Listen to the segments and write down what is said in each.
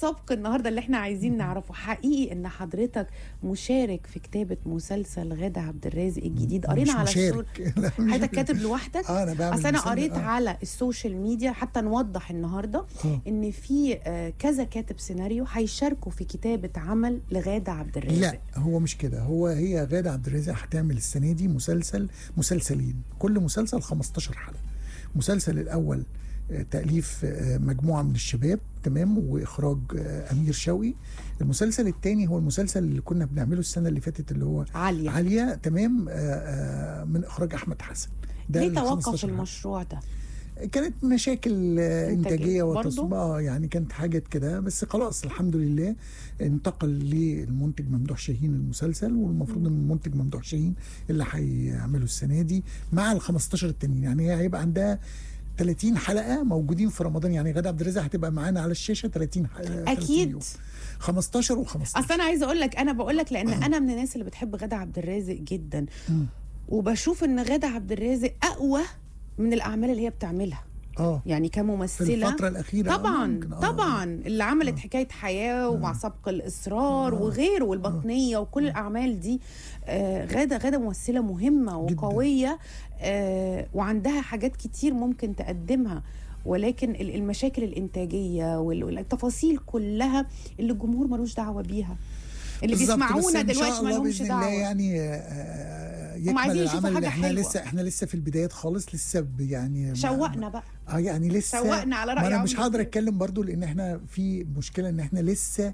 السبق النهارده اللي احنا عايزين نعرفه. حقيقي ان حضرتك مشارك في كتابه مسلسل غادة عبد الرازق الجديد؟ قرينا على الصور حضرتك كاتب لوحدك. انا بعمل اصل انا قريت على السوشيال ميديا، حتى نوضح النهارده ان في كذا كاتب سيناريو هيشاركوا في كتابه عمل لغادة عبد الرازق. لا هو مش كده، هي غادة عبد الرازق هتعمل السنه دي مسلسلين، كل مسلسل 15 حلقه. المسلسل الاول تأليف مجموعة من الشباب، تمام، وإخراج أمير شوقي. المسلسل الثاني هو المسلسل اللي كنا بنعمله السنة اللي فاتت اللي هو عالية، تمام، من إخراج أحمد حسن. ليه توقف المشروع ده؟ كانت مشاكل إنتاجية وتصميم، يعني كانت حاجة كده، بس خلاص الحمد لله انتقل للمنتج ممدوح شاهين المسلسل، والمفروض ان المنتج ممدوح شاهين اللي هيعمله السنة دي مع ال 15 التانيين. يعني هي هيبقى عندها 30 حلقة موجودين في رمضان. يعني غادة عبد الرازق هتبقى معانا على الشاشة 30 حلقة أكيد 15 و15. أصل أنا عايزة أقول لك، أنا بقول لك لأن أنا من الناس اللي بتحب غادة عبد الرازق جدا، وبشوف إن غادة عبد الرازق أقوى من الأعمال اللي هي بتعملها. يعني كممثلة في الفترة الأخيرة طبعا اللي عملت حكاية حياة ومع سبق الإصرار وغيره والبطنية وكل الأعمال دي. غادة ممثلة مهمة وقوية، وعندها حاجات كتير ممكن تقدمها، ولكن المشاكل الإنتاجية والتفاصيل كلها اللي الجمهور ملوش دعوة بيها، اللي بيسمعونا دلوقتي ما لهمش دعوه. يعني يكمل العمل. احنا لسه في البدايات خالص، لسه يعني شوقنا بقى. يعني لسه شوقنا على رأي. انا مش هقدر اتكلم برضو لان احنا في مشكله ان احنا لسه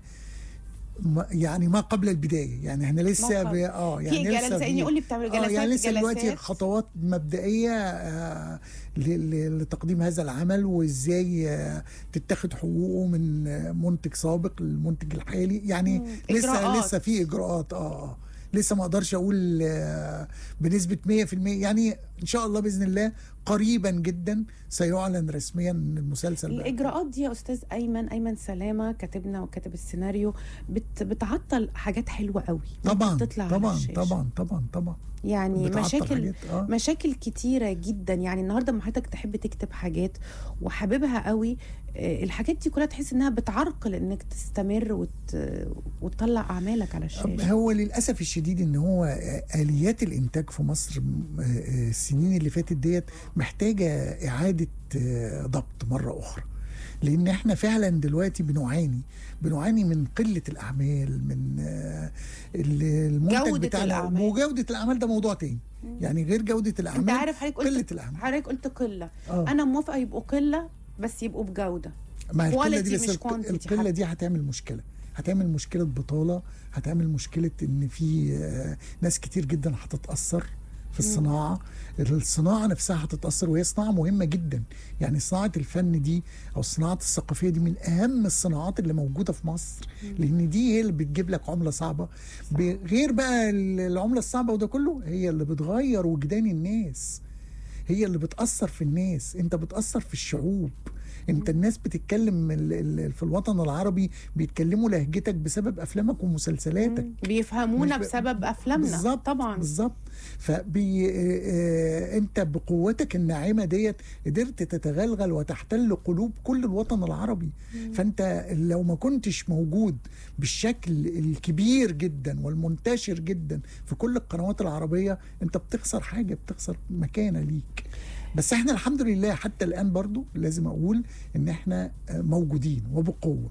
يعني ما قبل البدايه، يعني احنا لسه يعني لسه يقول لي بتعملوا جلسات. يعني لسه دلوقتي خطوات مبدئيه لتقديم هذا العمل، وازاي تتاخد حقوقه من منتج سابق للمنتج الحالي. يعني لسه في اجراءات. لسه ما اقدرش اقول بنسبه 100%. يعني ان شاء الله باذن الله قريبا جدا سيعلن رسميا المسلسل. الاجراءات دي يا استاذ ايمن سلامه كاتبنا وكاتب السيناريو بتعطل حاجات حلوه قوي طبعا تطلع طبعا يعني مشاكل كتيره جدا. يعني النهارده لما حضرتك تحب تكتب حاجات وحاببها قوي، الحاجات دي كلها تحس انها بتعرقل انك تستمر وتطلع اعمالك على الشاشه. هو للاسف الشديد ان هو اليات الانتاج في مصر السنين اللي فاتت ديت محتاجه اعاده ضبط مره اخرى، لان احنا فعلا دلوقتي بنعاني من قله الاعمال، من المنتج بتاعنا. وجوده الاعمال ده موضوع تاني، يعني غير جوده الاعمال. انت عارف قله الاعمال. حضرتك قلت قله. انا موافقه يبقوا قله، بس يبقوا بجوده. ما القله دي بس القله دي هتعمل مشكله بطاله، هتعمل مشكله ان في ناس كتير جدا هتتاثر في الصناعه نفسها هتتاثر، وهي صناعه مهمه جدا. يعني صناعه الفن دي او الصناعه الثقافيه دي من اهم الصناعات اللي موجوده في مصر، لان دي هي اللي بتجيب لك عمله صعبه. غير بقى العمله الصعبه وده كله، هي اللي بتغير وجدان الناس، هي اللي بتاثر في الناس. انت بتاثر في الشعوب. انت الناس بتتكلم في الوطن العربي بيتكلموا لهجتك بسبب افلامك ومسلسلاتك، بيفهمونا بسبب افلامنا. بالظبط طبعا بالظبط. انت بقوتك الناعمه ديت قدرت تتغلغل وتحتل قلوب كل الوطن العربي. فانت لو ما كنتش موجود بالشكل الكبير جدا والمنتشر جدا في كل القنوات العربيه، انت بتخسر حاجه، بتخسر مكانه ليك. بس احنا الحمد لله حتى الان برضو لازم اقول ان احنا موجودين وبقوه.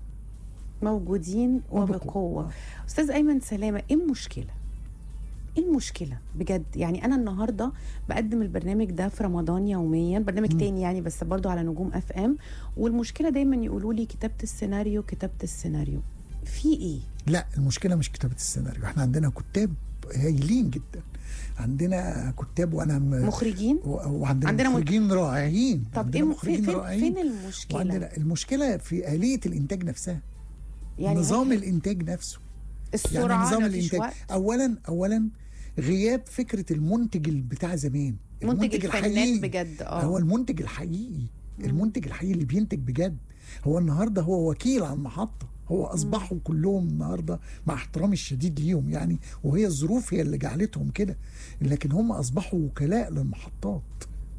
استاذ ايمن سلامه، ايه المشكله بجد؟ يعني انا النهارده بقدم البرنامج ده في رمضان يوميا، برنامج تاني يعني بس برضو على نجوم FM، والمشكله دايما يقولوا لي كتابه السيناريو في ايه؟ لا المشكله مش كتابه السيناريو، احنا عندنا كتاب هايلين جدا، عندنا كتاب وانا مخرجين، وعندنا مخرجين رائعين. طب فين المشكله؟ وعندنا المشكله في آلية الانتاج نفسها، يعني نظام الانتاج نفسه، السرعه، يعني نظام الانتاج. اولا غياب فكره المنتج بتاع زمان، المنتج الحقيقي بجد. هو المنتج الحقيقي، المنتج الحقيقي اللي بينتج بجد. هو النهارده هو وكيل على المحطه، هو اصبحوا كلهم النهارده مع احترامي الشديد ليهم يعني، وهي الظروف هي اللي جعلتهم كده، لكن هم اصبحوا وكلاء للمحطات.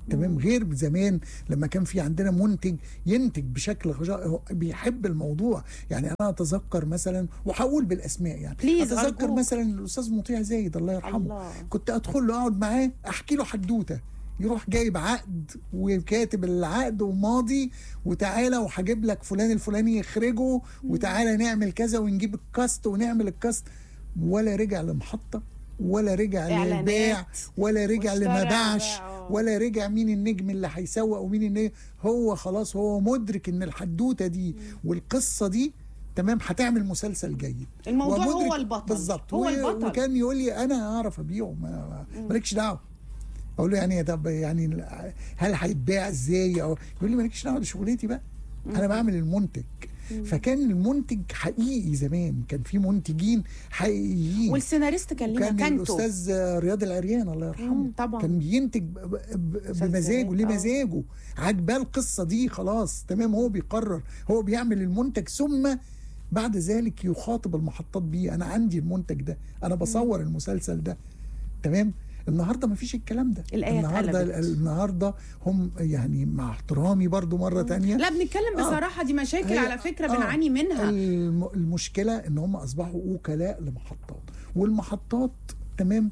تمام. غير زمان لما كان في عندنا منتج ينتج بشكل بيحب الموضوع. يعني انا اتذكر مثلا، وهقول بالاسماء يعني، اتذكر مثلا الاستاذ مطيع زايد الله يرحمه، كنت ادخل له اقعد معاه احكي له حدوته، يروح جايب عقد وكاتب العقد وماضي، وتعالى وهجيب لك فلان الفلاني يخرجه، وتعالى نعمل كذا ونجيب الكاست ونعمل الكاست. ولا رجع لمحطة، ولا رجع للبيع، ولا رجع لما باعش، ولا رجع مين النجم اللي هيسوق ومين النجم. هو خلاص هو مدرك ان الحدوته دي والقصه دي تمام هتعمل مسلسل جيد. الموضوع هو البطل بالظبط، هو البطل. وكان يقول لي انا اعرف ابيعه، مالكش دعوه. اقول له يعني طب يعني هل هيتباع ازاي؟ او يقول لي مالكش دعوه، دي شغلتي بقى، انا بعمل المنتج. فكان المنتج حقيقي زمان، كان في منتجين حقيقيين، والسيناريست كان ليه مكانته. كان الاستاذ رياض العريان الله يرحمه طبعا كان بينتج بمزاجه، ليه مزاجه، عجباه القصه دي خلاص تمام، هو بيقرر، هو بيعمل المنتج، ثم بعد ذلك يخاطب المحطات بيه. انا عندي المنتج ده، انا بصور المسلسل ده تمام. النهارده ما فيش الكلام ده. النهارده هم يعني مع احترامي برضو مره تانية، لا بنتكلم بصراحه، دي مشاكل على فكره بنعاني منها. المشكله ان هم اصبحوا وكلاء لمحطات، والمحطات تمام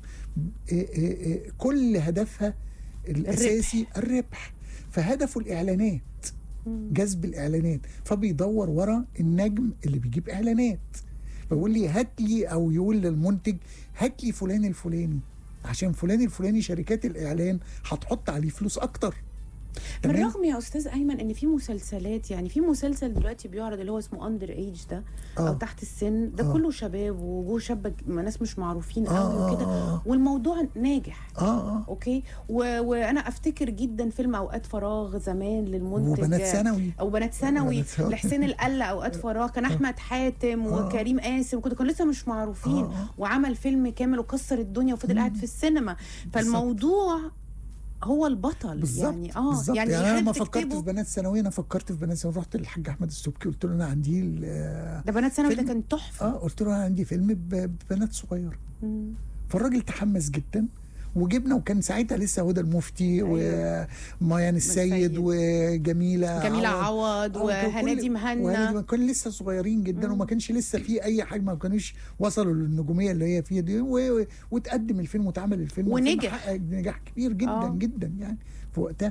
كل هدفها الاساسي الربح. فهدفه الاعلانات، جذب الاعلانات، فبيدور ورا النجم اللي بيجيب اعلانات. فيقول لي هات لي، او يقول للمنتج هات لي فلان الفلاني، عشان فلان الفلاني شركات الاعلان هتحط عليه فلوس اكتر. بالرغم يا استاذ ايمن ان في مسلسلات، يعني في مسلسل دلوقتي بيعرض اللي هو اسمه اندر ايج ده او تحت السن ده، كله شباب وجوه شابه، ناس مش معروفين قوي وكده، والموضوع ناجح. اوكي. وانا افتكر جدا فيلم اوقات فراغ زمان للمنتج، وبنات ثانوي لحسين القلة، اوقات فراغ كان احمد حاتم وكريم قاسم، كانوا لسه مش معروفين، وعمل فيلم كامل وكسر الدنيا وفضل قاعد في السينما. فالموضوع هو البطل بالزبط. يعني يعني انا ما فكرت في بنات ثانوي، انا فكرت في بنات ثانوي، رحت للحاج احمد السبكي قلت له انا عندي ده بنات ثانوي، ده كان تحفه. قلت له انا عندي فيلم ببنات صغير. فالراجل تحمس جدا، وجبنا، وكان ساعتها لسه هدى المفتي وميان السيد وجميله عوض وهنادي مهنا، كانوا لسه صغيرين جدا، وما كانش لسه في اي حاجه، ما كانوش وصلوا للنجوميه اللي هي فيها دي، وتقدم الفيلم واتعمل الفيلم، ونجح نجاح كبير جدا جدا يعني في وقتها.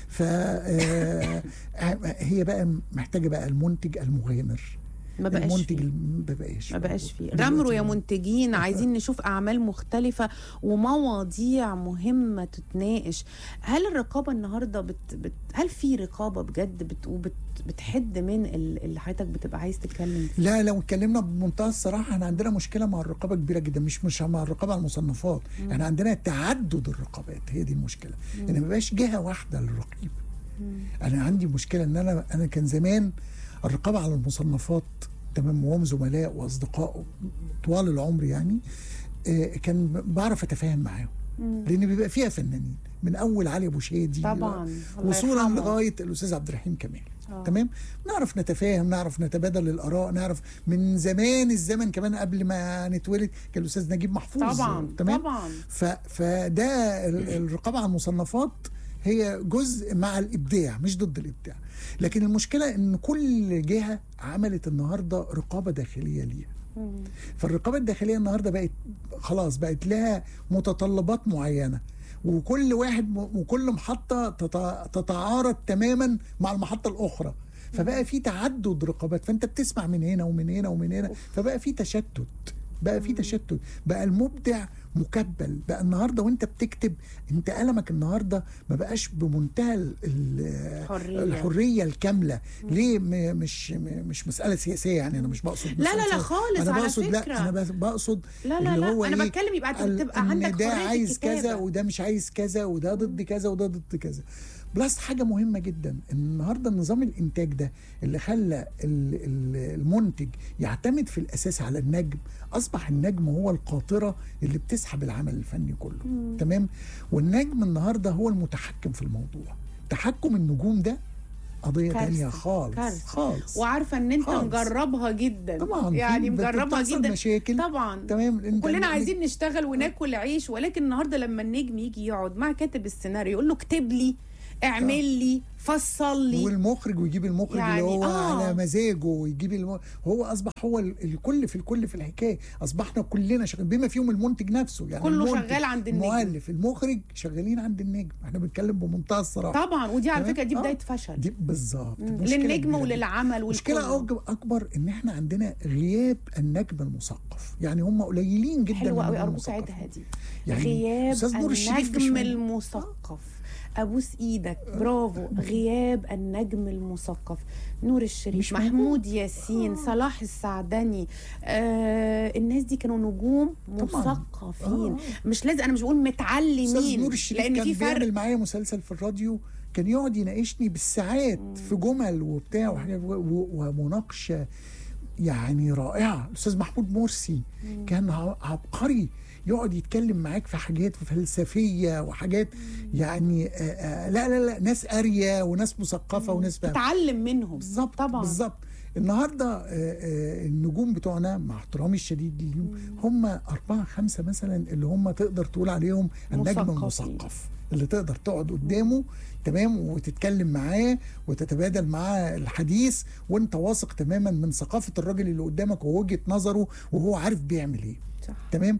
هي بقى محتاجه بقى المنتج المغامر. ما بقاش فيه غمروا يا منتجين. عايزين نشوف اعمال مختلفه ومواضيع مهمه تتناقش. هل الرقابه النهارده هل في رقابه بجد بتحد من اللي حضرتك بتبقى عايز تتكلم فيه؟ لا، لو اتكلمنا بمنتهى الصراحه، احنا عندنا مشكله مع الرقابه كبيره جدا، مش مع الرقابه على المصنفات، احنا عندنا تعدد الرقابات، هي دي المشكله، ان ما بقاش جهه واحده للرقيب. انا عندي مشكله ان انا كان زمان الرقابه على المصنفات تمام، وهم زملاء واصدقاء طوال العمر يعني، كان بعرف اتفاهم معاهم، لان بيبقى فيها فنانين من اول علي ابو شادي طبعا وصولا لغايه الاستاذ عبد الرحيم كمال. تمام، نعرف نتفاهم، نعرف نتبادل الاراء، نعرف من زمان الزمن كمان قبل ما نتولد كان الاستاذ نجيب محفوظ طبعا. فده الرقابه على المصنفات هي جزء مع الابداع، مش ضد الابداع. لكن المشكله ان كل جهه عملت النهارده رقابه داخليه ليها. فالرقابه الداخليه النهارده بقت خلاص، بقت لها متطلبات معينه، وكل واحد وكل محطه تتعارض تماما مع المحطه الاخرى، فبقى في تعدد رقابات، فانت بتسمع من هنا ومن هنا ومن هنا، فبقى في تشتت، بقى المبدع مكبل. بقى النهارده وانت بتكتب، انت قلمك النهارده ما بقاش بمنتهى الحريه الكامله. ليه؟ مش مساله سياسيه يعني، انا مش بقصد لا خالص، انا على بقصد فكرة. لا، انا بقصد لا هو انا بتكلم يبقى انت بتبقى عندك ده عايز الكتابة. كذا وده مش عايز كذا، وده ضد كذا وده ضد كذا. بلس حاجه مهمه جدا، ان النهارده نظام الانتاج ده اللي خلى المنتج يعتمد في الاساس على النجم، اصبح النجم هو القاطره اللي بتسحب العمل الفني كله. تمام، والنجم النهارده هو المتحكم في الموضوع. تحكم النجوم ده قضيه ثانيه خالص. وعارفه ان انت مجربها جدا طبعا، يعني مجربها جدا مشاكل طبعا. تمام، كلنا عايزين نشتغل وناكل عيش، ولكن النهارده لما النجم يجي يقعد مع كاتب السيناريو يقول له اكتب لي، اعمل لي، فصل لي. والمخرج ويجيب المخرج يعني اللي هو على مزاجه، ويجيب هو اصبح هو الكل في الكل في الحكايه. اصبحنا كلنا شغالين بما فيهم المنتج نفسه، يعني كله شغال عند النجم، المؤلف، المخرج، شغالين عند النجم. احنا بنتكلم بمنتهى الصراحه طبعا. ودي على فكره دي بدايه فشل، دي بالظبط للنجم وللعمل. مشكله اكبر ان احنا عندنا غياب النجم المثقف. يعني هم قليلين جدا. حلوه قوي، ارجوك عيدها دي. يعني غياب النجم المثقف. ابوس ايدك، برافو. غياب النجم المثقف. نور الشريف، محمود ياسين، صلاح السعدني، الناس دي كانوا نجوم مثقفين. مش لازم، انا مش بقول متعلمين، نور الشريف لان في فرق. بيعمل معايا مسلسل في الراديو، كان يقعد يناقشني بالساعات في جمل وبتاع وحاجات ومناقشه يعني رائعه. الاستاذ محمود مرسي كان عبقري، يقعد يتكلم معاك في حاجات فلسفيه وحاجات يعني لا ناس قاريه وناس مثقفه وناس تتعلم منهم. بالظبط طبعا بالظبط. النهارده النجوم بتوعنا مع احترامي الشديد ليهم هم 4 5 مثلا اللي هم تقدر تقول عليهم النجم المثقف، اللي تقدر تقعد قدامه تمام وتتكلم معاه وتتبادل معاه الحديث، وانت واثق تماما من ثقافه الراجل اللي قدامك ووجهه نظره وهو عارف بيعمل ايه. صح. تمام.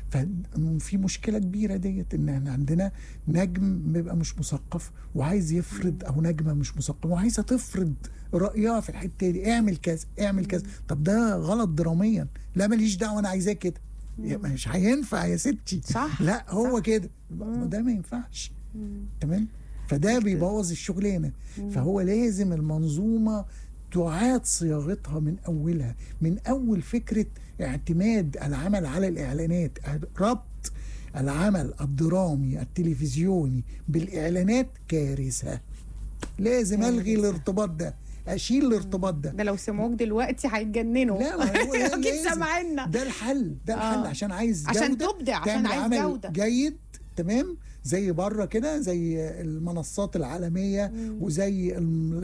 ففي مشكله كبيره ديت، ان احنا عندنا نجم بيبقى مش مثقف وعايز يفرض، او نجمه مش مثقفه وعايزه تفرض رايها في الحته دي، اعمل كذا اعمل كذا. طب ده غلط دراميا، لا ماليش دعوه انا عايزاه كده، مش هينفع يا ستي. صح. لا هو كده، ده ما ينفعش. تمام. فده بيبوظ الشغلانه. فهو لازم المنظومه تعاد صياغتها من اولها، من اول فكره اعتماد العمل على الاعلانات، ربط العمل الدرامي التلفزيوني بالاعلانات كارثه. لازم الغي الارتباط ده، اشيل الارتباط ده. لو سمعوك دلوقتي هيتجننوا. لا اكيد سامعيننا. ده الحل عشان عايز جوده، عشان تبدع، عشان عايز جوده جيد. تمام. زي بره كده، زي المنصات العالميه وزي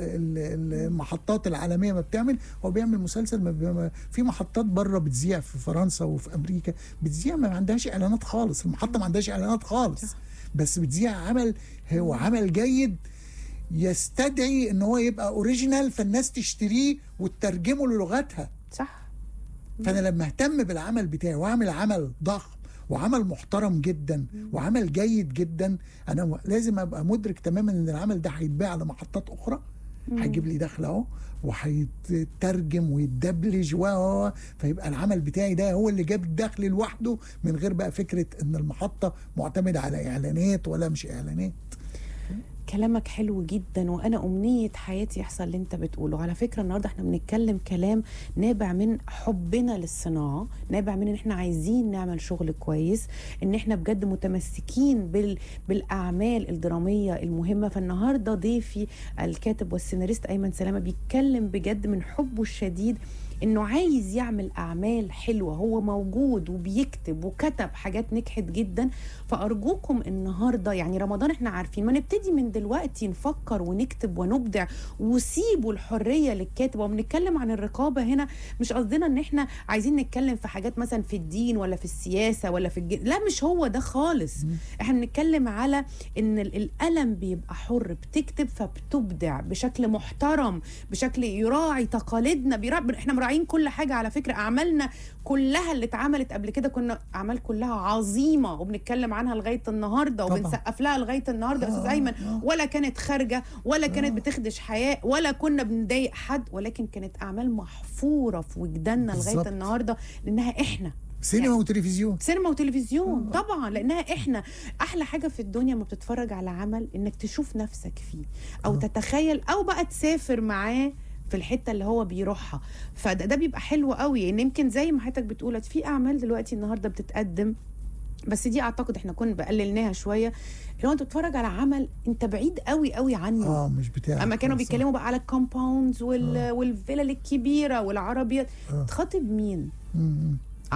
المحطات العالميه ما بتعمل. هو بيعمل مسلسل في محطات بره بتذيع في فرنسا وفي امريكا بتذيع ما عندهاش اعلانات خالص، المحطه ما عندهاش اعلانات خالص، بس بتذيع عمل هو عمل جيد يستدعي ان هو يبقى اوريجينال، فالناس تشتريه وتترجمه للغتها. صح. فانا لما اهتم بالعمل بتاعي واعمل عمل ضخم وعمل محترم جدا وعمل جيد جدا، انا لازم ابقى مدرك تماما ان العمل ده هيتباع على محطات اخرى، هيجيب لي دخل اهو، وهيترجم ويتدبلج فيبقى العمل بتاعي ده هو اللي جاب الدخل لوحده، من غير بقى فكره ان المحطه معتمده على اعلانات ولا مش اعلانات. كلامك حلو جدا، وانا امنيه حياتي يحصل اللي انت بتقوله. على فكره النهارده احنا بنتكلم كلام نابع من حبنا للصناعه، نابع من ان احنا عايزين نعمل شغل كويس، ان احنا بجد متمسكين بالاعمال الدراميه المهمه. فالنهارده ضيفي الكاتب والسيناريست ايمن سلامه بيتكلم بجد من حبه الشديد انه عايز يعمل اعمال حلوه. هو موجود وبيكتب وكتب حاجات نجحت جدا. فارجوكم النهارده، يعني رمضان احنا عارفين، ما نبتدي من دلوقتي نفكر ونكتب ونبدع، وسيبوا الحريه للكاتب. وبنتكلم عن الرقابه هنا، مش قصدنا ان احنا عايزين نتكلم في حاجات مثلا في الدين ولا في السياسه ولا في لا مش هو ده خالص. احنا بنتكلم على ان القلم بيبقى حر، بتكتب فبتبدع بشكل محترم، بشكل يراعي تقاليدنا، احنا مراعين كل حاجه. على فكره اعمالنا كلها اللي اتعملت قبل كده كنا اعمال كلها عظيمه وبنتكلم عنها لغايه النهارده وبنسقف لها لغايه النهارده يا استاذ ايمن. ولا كانت خارجه ولا كانت بتخدش حياء ولا كنا بنضايق حد، ولكن كانت اعمال محفوره في وجداننا لغايه النهارده لانها احنا سينما يعني وتلفزيون. سينما وتلفزيون طبعا، لانها احنا. احلى حاجه في الدنيا ما بتتفرج على عمل انك تشوف نفسك فيه او تتخيل او بقى تسافر معاه في الحته اللي هو بيروحها. فده بيبقى حلو قوي. يعني يمكن زي ما حضرتك بتقول في اعمال دلوقتي النهارده بتتقدم، بس دي اعتقد احنا كنا بقللناها شويه. لو انت بتتفرج على عمل انت بعيد قوي قوي عنه، مش بتاعك. اما كانوا بيتكلموا بقى على الكومباوندز والفيلل الكبيره والعربيات، تخاطب مين؟ 10%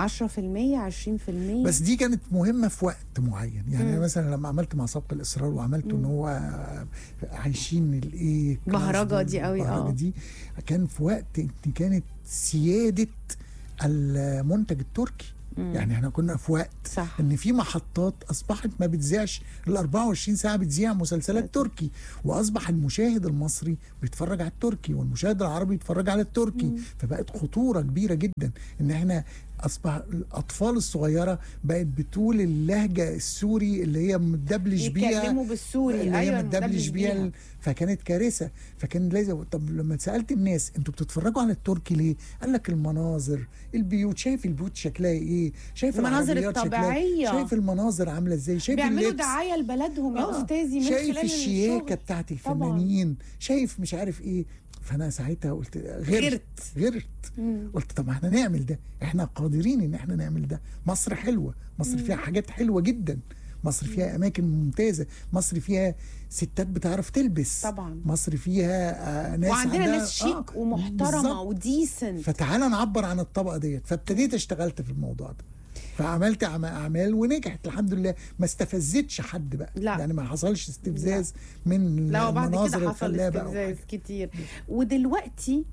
20%. بس دي كانت مهمه في وقت معين. يعني مثلا لما عملت مع سبق الاصرار وعملت ان هو عايشين الايه بهرجه دي قوي دي كان في وقت كانت سياده المنتج التركي. يعني احنا كنا في وقت صح. ان في محطات اصبحت ما بتذيعش ال 24 ساعه، بتذيع مسلسلات تركي، واصبح المشاهد المصري بيتفرج على التركي والمشاهد العربي يتفرج على التركي. فبقت خطوره كبيره جدا ان احنا اصبح الاطفال الصغيره بقت بتقول اللهجه السوري اللي هي متدبلج بيها، يتكلموا بالسوري، اللي ايوه هي متدبلج بيها. فكانت كارثه. فكان لازم، طب لما سالت الناس انتوا بتتفرجوا على التركي ليه؟ قال لك المناظر، البيوت، شايف البيوت شكلها ايه، شايف المناظر العربيات الطبيعيه، شايف المناظر عامله ازاي، شايف بيعملوا اللبس، دعايه لبلدهم يا استاذي من شايف خلال الشياكه بتاعت الفنانين، شايف مش عارف ايه. فانا ساعتها قلت غيرت. قلت طب احنا نعمل ده، احنا قادرين ان احنا نعمل ده. مصر حلوه، مصر فيها حاجات حلوه جدا، مصر فيها اماكن ممتازه، مصر فيها ستات بتعرف تلبس طبعا، مصر فيها ناس وعندنا ناس شيك ومحترمه وديسنت. فتعالى نعبر عن الطبقه ديت. فابتديت اشتغلت في الموضوع ده، فعملت اعمال ونجحت الحمد لله. ما استفزتش حد بقى، لا. يعني ما حصلش استفزاز من المناظر الخلابه. لا، بعد كده حصل استفزاز كتير. ودلوقتي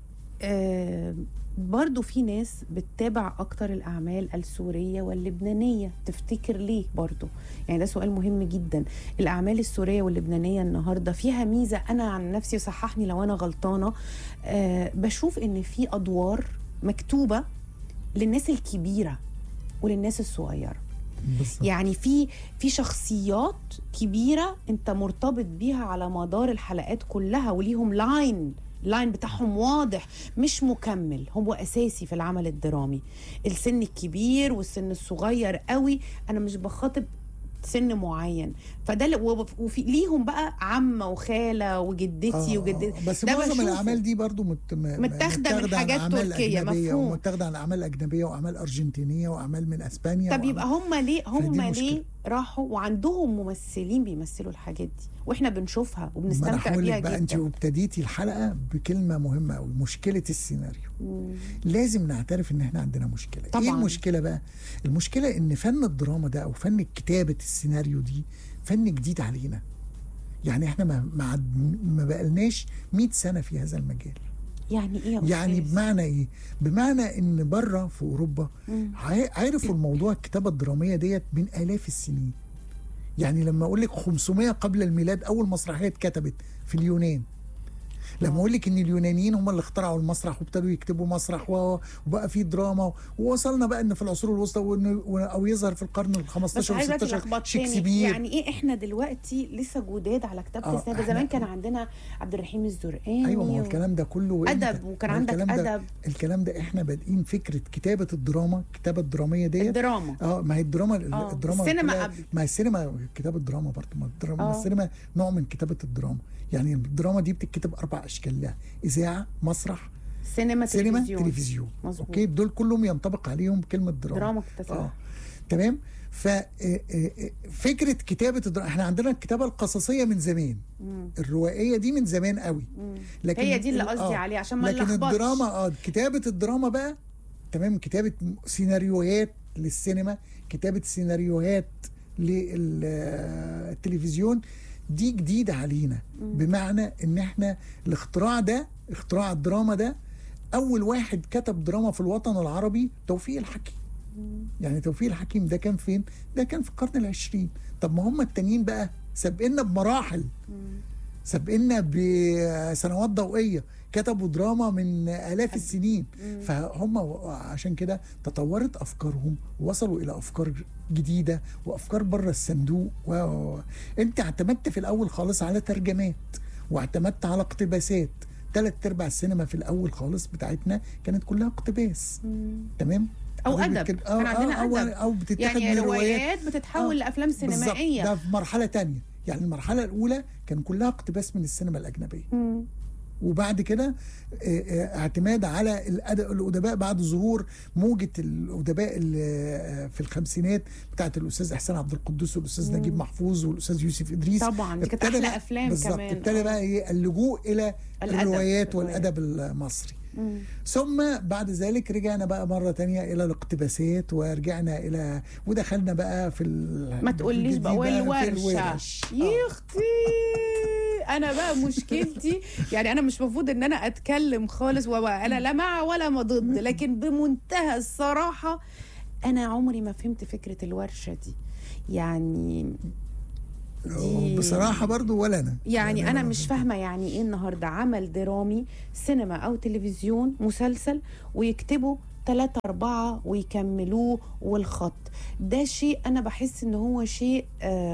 برضو في ناس بتتابع اكتر الاعمال السوريه واللبنانيه، تفتكر ليه؟ برضو يعني ده سؤال مهم جدا. الاعمال السوريه واللبنانيه النهارده فيها ميزه، انا عن نفسي صححني لو انا غلطانه، بشوف ان في ادوار مكتوبه للناس الكبيره وللناس الصغيره. بالضبط. يعني في شخصيات كبيره انت مرتبط بيها على مدار الحلقات كلها، وليهم لاين بتاعهم واضح، مش مكمل، هو اساسي في العمل الدرامي. السن الكبير والسن الصغير قوي، انا مش بخاطب سن معين. فده وفي ليهم بقى عمه وخاله وجدتي وجدتي. بس معظم الاعمال دي برضو متاخده من حاجات تركيه، مفهوم، ومتاخده عن اعمال اجنبيه واعمال ارجنتينيه واعمال من اسبانيا. طب يبقى هم ليه راحوا وعندهم ممثلين بيمثلوا الحاجات دي واحنا بنشوفها وبنستمتع بيها جدا؟ انت ابتديتي الحلقه بكلمه مهمه قوي، مشكله السيناريو. لازم نعترف ان احنا عندنا مشكله. طبعا. ايه المشكله بقى؟ المشكله ان فن الدراما ده او فن كتابه السيناريو دي فن جديد علينا. يعني احنا ما بقالناش 100 سنه في هذا المجال. يعني ايه؟ يعني بمعنى ايه؟ بمعنى ان بره في اوروبا عرفوا الموضوع الكتابه الدراميه ديت من الاف السنين. يعني لما اقول لك 500 قبل الميلاد اول مسرحيه اتكتبت في اليونان. لما اقول لك ان اليونانيين هم اللي اخترعوا المسرح وابتدوا يكتبوا مسرح وبقى في دراما، ووصلنا بقى ان في العصور الوسطى او يظهر في القرن ال 15 و 16 شكسبير. يعني ايه احنا دلوقتي لسه جداد على كتابه السينما؟ زمان كان عندنا عبد الرحيم الزرقاني. ايوه، ما هو الكلام ده كله ادب، وكان عندك ادب. الكلام ده احنا بادئين فكره كتابه الدراما، الكتابه الدراميه ديت. الدراما ما هي الدراما السينما قبل. ما هي السينما كتابه الدراما برضه. ما السينما نوع من كتابه الدراما. يعني الدراما دي بتتكتب 4 اشكال لها: اجاعه، مسرح، سينما، تلفزيون. اوكي، دول كلهم ينطبق عليهم كلمه دراما. تمام. ففكره كتابه الدراما، احنا عندنا الكتابه القصصيه من زمان. الروائيه دي من زمان قوي. لكن هي دي اللي قصدي عليه عشان ما نلخبطش. لكن الدراما كتابه الدراما بقى، تمام، كتابه سيناريوهات للسينما، كتابه سيناريوهات للتلفزيون، دي جديدة علينا. بمعنى ان احنا اختراع الدراما ده، اول واحد كتب دراما في الوطن العربي توفيق الحكيم. يعني توفيق الحكيم ده كان فين؟ ده كان في القرن ال20. طب ما هم التانيين بقى سابقنا بمراحل، سابقنا بسنوات ضوئية، كتبوا دراما من آلاف السنين. فهم عشان كده تطورت أفكارهم ووصلوا إلى أفكار جديدة وأفكار بره الصندوق. أنت اعتمدت في الأول خالص على ترجمات، واعتمدت على اقتباسات. 3/4 السينما في الأول خالص بتاعتنا كانت كلها اقتباس. تمام؟ او ادب. كان عندنا ادب، او بتتاخد يعني من روايات بتتحول لافلام سينمائيه. ده في مرحله تانية. يعني المرحله الاولى كان كلها اقتباس من السينما الاجنبيه. وبعد كده اعتماد على الادباء بعد ظهور موجه الادباء في الخمسينات بتاعت الاستاذ احسان عبد القدوس والاستاذ نجيب محفوظ والاستاذ يوسف ادريس. طبعا دي كانت احلى افلام كمان. ابتدى بقى اللجوء الى الروايات والادب المصري. ثم بعد ذلك رجعنا بقى مرة تانية إلى الاقتباسات، ورجعنا إلى ودخلنا بقى في ما تقوليش بقى والورش. يا اختي انا بقى مشكلتي يعني انا مش مفروض ان انا اتكلم خالص، وانا لا مع ولا ضد، لكن بمنتهى الصراحة انا عمري ما فهمت فكره الورشه دي يعني. بصراحة برضو ولا أنا يعني أنا مش فاهمة يعني إيه النهاردة عمل درامي سينما أو تلفزيون مسلسل ويكتبوا 3 4 ويكملوه والخط ده شيء أنا بحس إن هو شيء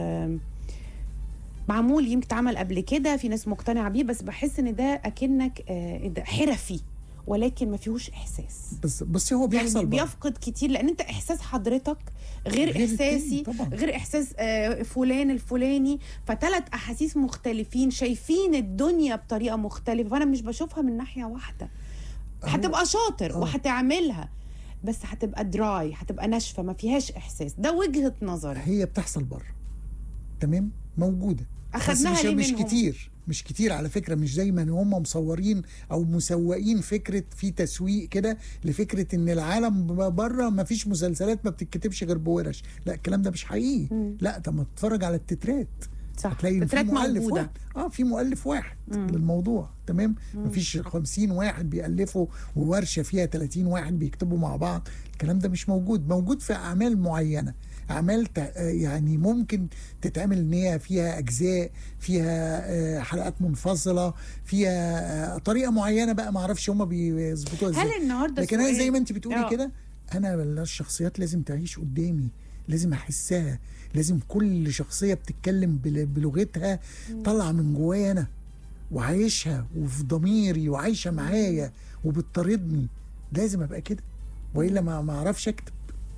معمول يمكن اتعمل قبل كده في ناس مقتنعة بيه بس بحس إن ده أكنك ده حرفي ولكن ما فيهوش احساس. بس هو بيحصل يعني بيفقد كتير لان انت احساس حضرتك غير احساسي غير احساس فلان الفلاني فثلاث احاسيس مختلفين شايفين الدنيا بطريقه مختلفه فانا مش بشوفها من ناحيه واحده. هتبقى شاطر وهتعملها بس هتبقى دراي هتبقى ناشفه ما فيهاش احساس. ده وجهه نظري. هي بتحصل بره تمام موجوده اخدناها ليه مش منهم؟ مش كتير على فكرة. مش زي ما هم مصورين او مسوقين فكرة في تسويق كده لفكرة ان العالم بره ما فيش مسلسلات ما بتتكتبش غير بورش. لا الكلام ده مش حقيقي. لا طب ما تتفرج على التترات صح هتلاقي في مؤلف موجودة. واحد في مؤلف واحد للموضوع تمام. مفيش 50 واحد بيألفوا وورشة فيها 30 واحد بيكتبوا مع بعض. الكلام ده مش موجود في اعمال معينة. اعمال يعني ممكن تتعمل ان هي فيها اجزاء فيها حلقات منفصله فيها طريقه معينه بقى ما اعرفش هم بيظبطوها ازاي. هل النهارده لكن انا زي ما انت بتقولي كده انا الشخصيات لازم تعيش قدامي لازم احسها. لازم كل شخصيه بتتكلم بلغتها طالعه من جوايا انا وعايشها وفي ضميري وعايشه معايا وبتطاردني. لازم ابقى كده والا ما اعرفش اكتب.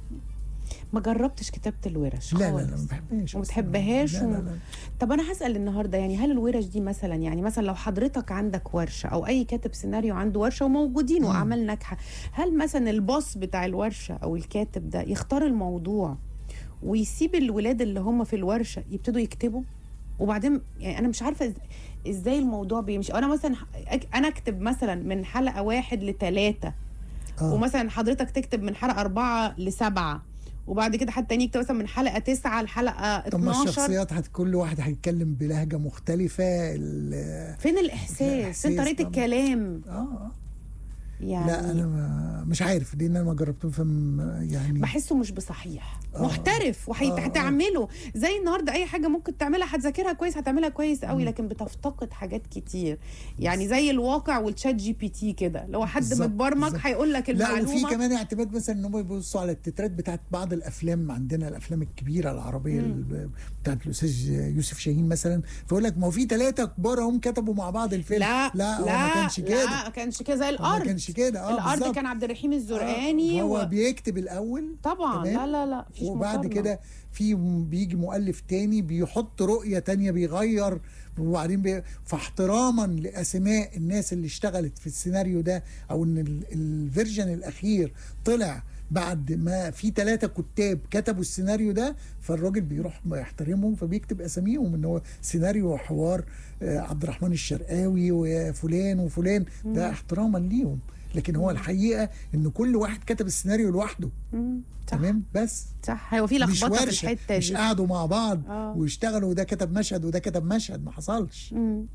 ما جربتش كتابة الورش لا خالص. لا ما بحبهاش وما بتحبهاش لا. طب انا هسأل النهارده يعني هل الورش دي مثلا يعني مثلا لو حضرتك عندك ورشة او اي كاتب سيناريو عنده ورشة وموجودين واعمال ناجحة هل مثلا الباص بتاع الورشة او الكاتب ده يختار الموضوع ويسيب الولاد اللي هم في الورشة يبتدوا يكتبوا وبعدين يعني انا مش عارفة ازاي الموضوع بيمشي. انا مثلا انا اكتب مثلا من حلقة 1 ل3 ومثلا حضرتك تكتب من حلقة 4 ل7 وبعد كده حد تاني يكتب مثلا من حلقه 9 لحلقه 12. طب ما الشخصيات كل واحد هيتكلم بلهجه مختلفه. فين الاحساس؟ فين طريقه الكلام؟ يعني لا انا مش عارف لان انا ما جربته يعني بحسه مش بصحيح. محترف هتعمله زي النهارده اي حاجه ممكن تعملها هتذاكرها كويس هتعملها كويس قوي لكن بتفتقد حاجات كتير يعني زي الواقع والشات جي بي تي كده لو حد متبرمج هيقول لك المعلومه. لا وفي كمان اعتماد مثلا ان هم بيبصوا على التترات بتاعت بعض الافلام عندنا الافلام الكبيره العربيه بتاعت الاستاذ يوسف شاهين مثلا فيقول لك ما هو في 3 كبار هم كتبوا مع بعض الفيلم. لا ما كانش كده. لا ما كانش كده زي الارض. ما كانش كده الارض بالزبط. كان عبد الرحيم الزرقاني هو بيكتب الاول طبعا. لا مفيش وبعد كده بيجي مؤلف تاني بيحط رؤيه تانيه بيغير وبعدين فاحتراما لاسماء الناس اللي اشتغلت في السيناريو ده او ان الفيرجن الاخير طلع بعد ما في 3 كتاب كتبوا السيناريو ده فالراجل بيروح يحترمهم فبيكتب اساميهم ان هو سيناريو وحوار عبد الرحمن الشرقاوي وفلان وفلان ده احتراما ليهم. لكن هو الحقيقه ان كل واحد كتب السيناريو لوحده. تمام بس صح هو في لخبطه في الحته دي مش قعدوا مع بعض واشتغلوا وده كتب مشهد وده كتب مشهد ما حصلش.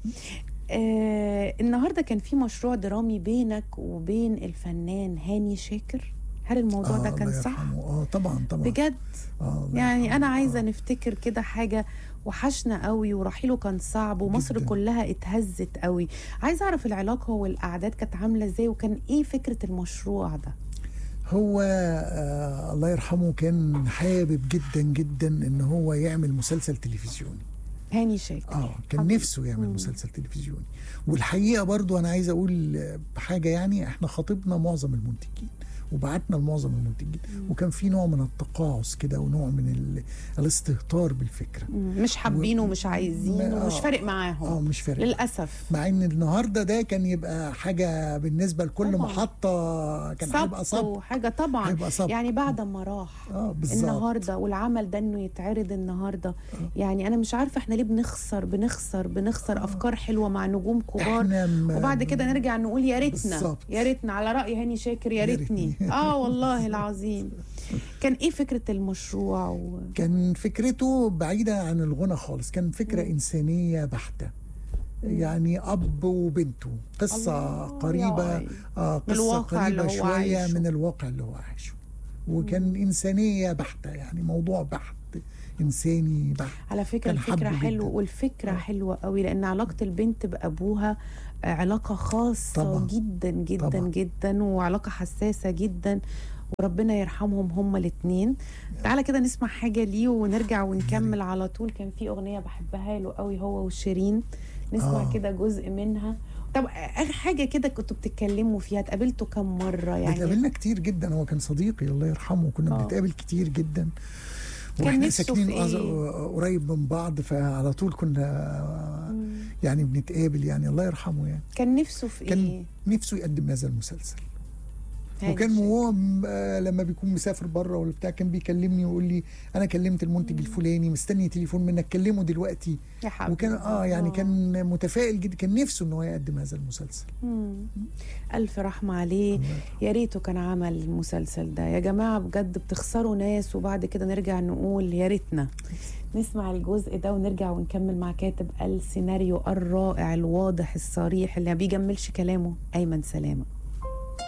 النهارده كان في مشروع درامي بينك وبين الفنان هاني شاكر. هل الموضوع ده كان صح؟ طبعا بجد يعني انا عايزه نفتكر كده حاجه وحشنا قوي ورحيله كان صعب ومصر جداً. كلها اتهزت قوي. عايزه اعرف العلاقه والاعداد كانت عامله ازاي وكان ايه فكره المشروع ده. هو الله يرحمه كان حابب جدا جدا ان هو يعمل مسلسل تلفزيوني. هاني شاكر كان نفسه يعمل مسلسل تلفزيوني. والحقيقه برضو انا عايزه اقول بحاجه يعني احنا خاطبنا معظم المنتجين وبعتنا لمعظم المنتجين وكان في نوع من التقاعس كده ونوع من الاستهتار بالفكره. مش حابينه ومش عايزينه ومش فارق معاهم. مش فارق للاسف. مع ان النهارده ده كان يبقى حاجه بالنسبه لكل طبعا. محطه كان هيبقى صب حاجه طبعا يعني بعد ما راح النهارده والعمل ده انه يتعرض النهارده يعني انا مش عارفه احنا ليه بنخسر افكار حلوه مع نجوم كبار وبعد كده نرجع نقول يا ريتنا على راي هاني شاكر يا ريتني. والله العظيم. كان ايه فكرة المشروع كان فكرته بعيدة عن الغنى خالص. كان فكرة إنسانية بحتة يعني أب وبنته قصة قريبة قصة قريبة شوية من الواقع اللي هو عايشه وكان إنسانية بحتة، يعني موضوع بحت إنساني بحت. على فكرة الفكرة حلوة، والفكرة حلوة قوي، لأن علاقة البنت بأبوها علاقة خاصة طبعا. جدا جدا طبعا. جدا، وعلاقة حساسة جدا، وربنا يرحمهم هما الاتنين. تعالى كده نسمع حاجة ليه ونرجع ونكمل على طول. كان في أغنية بحبها له قوي هو وشيرين، نسمع كده جزء منها. طب آخر حاجة كده كنتوا بتتكلموا فيها، اتقابلتوا كم مرة؟ يعني اتقابلنا كتير جدا، هو كان صديقي الله يرحمه، كنا بنتقابل كتير جدا، واحنا ساكنين قريب من بعض، فعلى طول كنا يعني بنتقابل، يعني الله يرحمه. يعني كان نفسه في كان نفسه يقدم هذا المسلسل، وكان هو لما بيكون مسافر بره ولا بتاع كان بيكلمني ويقول لي انا كلمت المنتج الفلاني، مستني تليفون منك، كلمه دلوقتي. وكان يعني كان متفائل جدا، كان نفسه ان هو يقدم هذا المسلسل. الف رحمه عليه. يا ريته كان عمل المسلسل ده يا جماعه، بجد بتخسروا ناس وبعد كده نرجع نقول يا ريتنا. نسمع الجزء ده ونرجع ونكمل مع كاتب السيناريو الرائع الواضح الصريح اللي ما بيجملش كلامه، أيمن سلامة.